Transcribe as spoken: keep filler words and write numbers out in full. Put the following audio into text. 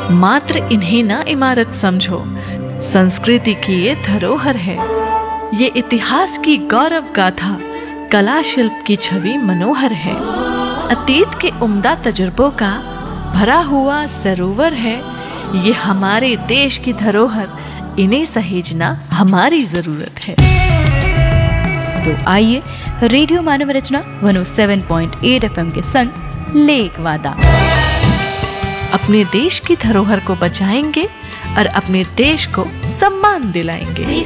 मात्र इन्हें ना इमारत समझो, संस्कृति की ये धरोहर है। ये इतिहास की गौरव गाथा, कला शिल्प की छवि मनोहर है। अतीत के उम्दा तजुर्बों का भरा हुआ सरोवर है। ये हमारे देश की धरोहर, इन्हें सहेजना हमारी जरूरत है। तो आइए रेडियो मानव रचना एक सौ सात पॉइंट आठ एफएम के संग ले एक वादा। अपने देश की धरोहर को बचाएंगे और अपने देश को सम्मान दिलाएंगे।